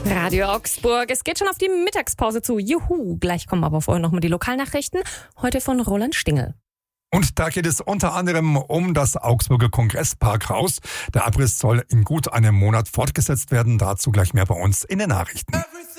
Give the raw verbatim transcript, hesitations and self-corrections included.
Radio Augsburg, es geht schon auf die Mittagspause zu. Juhu, gleich kommen aber vorher nochmal die Lokalnachrichten. Heute von Roland Stingel. Und da geht es unter anderem um das Augsburger Kongressparkhaus. Der Abriss soll in gut einem Monat fortgesetzt werden. Dazu gleich mehr bei uns in den Nachrichten.